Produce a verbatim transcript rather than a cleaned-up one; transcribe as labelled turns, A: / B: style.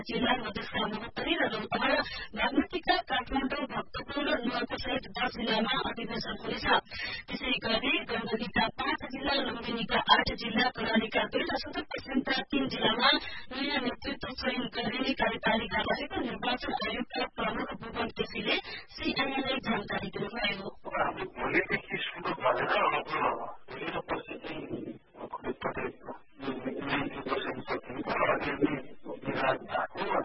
A: जिल्ला मधेसका महोत्तरी र रौतहट बागमतीका काठमाडौँ भक्तपुर र नुवाकोट सहित दस जिल्लामा अधिवेशन हुनेछ। त्यसै गरी गण्डकीका पाँच जिल्ला, लुम्बिनीका आठ जिल्ला, कर्णालीका दुई र सुदूरपश्चिमका तीन जिल्लामा नयाँ नेतृत्व चयन गरिने कार्यपालिका रहेको निर्वाचन आयोगका प्रमुख भुवन केसीले सीआईएनलाई